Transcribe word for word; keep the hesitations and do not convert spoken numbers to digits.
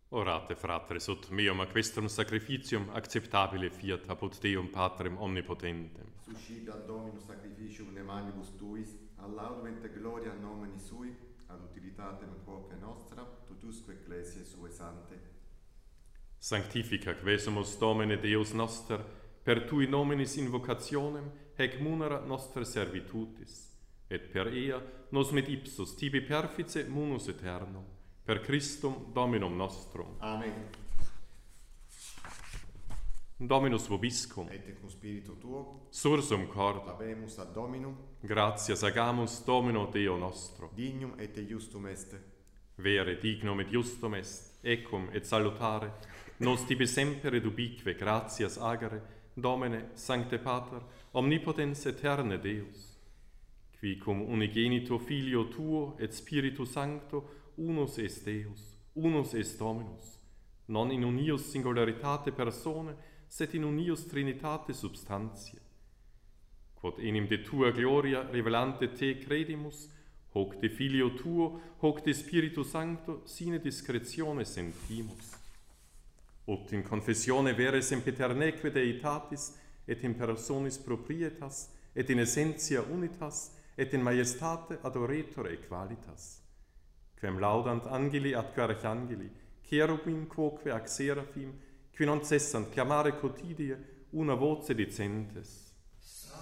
Orate, fratres, ut meum aquestrum sacrificium acceptabile fiat apud Deum Patrem omnipotentem. Suscita Dominus sacrificium ne manibus tuis, ad laudum et gloria nomini sui, ad utilitatem quoque nostra, totusque ecclesiae sue sante. Sanctifica quesumus Domine Deus noster, per tui nominis invocationem, hec munera nostra servitutis, et per ea nos mit ipsus tibi perfice munus aeternum, per Christum Dominum nostrum. Amen. Dominus vobiscum, Et cum spiritu tuo, sursum corda, habemus ad Dominum, gratias agamus Domino Deo nostro. dignum et justum est. Vere dignum et justum est, ecum et salutare, nos tibi semper et ubique gratias agere, Domine, Sancte Pater, omnipotens aeterne Deus, qui cum unigenito Filio tuo et Spiritu Sancto unus est Deus, unus est Dominus, non in unius singularitate persone, sed in unius trinitate substantiae. Quod enim de tua gloria revelante te credimus, hoc de Filio tuo, hoc de Spiritu Sancto, sine discretione sentimus. Ut in confessione vere sempiterneque deitatis, et in personis proprietas, et in essentia unitas, et in majestate adoretur equalitas. Quem laudant angeli ad archangeli, cherubim quoque ac seraphim, qui non cessant clamare quotidie una voce dicentes.